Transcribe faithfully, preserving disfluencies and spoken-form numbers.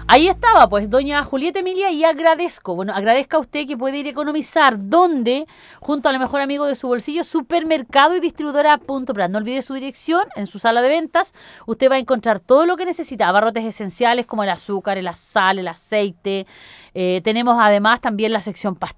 Ahí estaba, pues, doña Julieta Emilia, y agradezco, bueno, agradezca a usted que puede ir a economizar, donde, junto al mejor amigo de su bolsillo, supermercado y distribuidora Punto Prat. No olvide su dirección, en su sala de ventas, usted va a encontrar todo lo que necesita, abarrotes esenciales como el azúcar, la sal, el aceite, eh, tenemos además también la sección pastel,